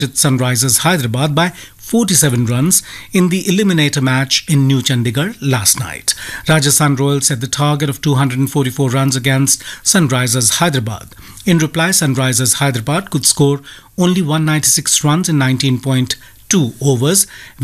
Sunrisers Hyderabad by 47 runs in the eliminator match in New Chandigarh last night. Rajasthan Royals set the target of 244 runs against Sunrisers Hyderabad. In reply, Sunrisers Hyderabad could score only 196 runs in 19.2 overs.